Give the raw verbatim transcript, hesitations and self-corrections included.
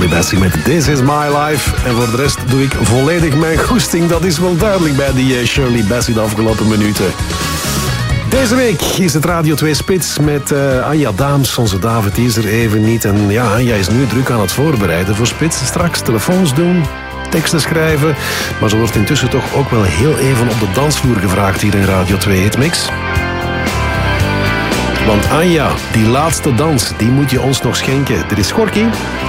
Shirley Bassey met This Is My Life. En voor de rest doe ik volledig mijn goesting. Dat is wel duidelijk bij die Shirley Bassey de afgelopen minuten. Deze week is het Radio twee Spits met uh, Anja Daams. Onze David is er even niet. En ja, Anja is nu druk aan het voorbereiden voor Spits. Straks telefoons doen, teksten schrijven. Maar ze wordt intussen toch ook wel heel even op de dansvloer gevraagd hier in Radio twee Hitmix. Want Anja, die laatste dans, die moet je ons nog schenken. Er is Gorky.